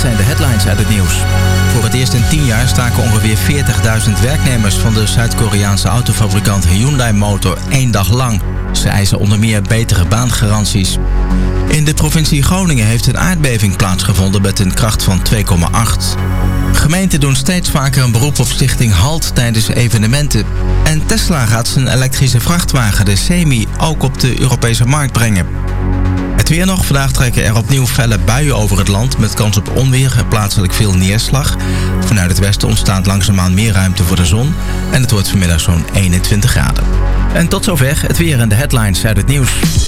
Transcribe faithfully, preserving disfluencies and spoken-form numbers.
zijn de headlines uit het nieuws. Voor het eerst in tien jaar staken ongeveer veertigduizend werknemers van de Zuid-Koreaanse autofabrikant Hyundai Motor één dag lang. Ze eisen onder meer betere baangaranties. In de provincie Groningen heeft een aardbeving plaatsgevonden met een kracht van twee komma acht. Gemeenten doen steeds vaker een beroep op stichting HALT tijdens evenementen. En Tesla gaat zijn elektrische vrachtwagen, de Semi, ook op de Europese markt brengen. Het weer nog. Vandaag trekken er opnieuw felle buien over het land met kans op onweer en plaatselijk veel neerslag. Vanuit het westen ontstaat langzaamaan meer ruimte voor de zon en het wordt vanmiddag zo'n eenentwintig graden. En tot zover het weer en de headlines uit het nieuws.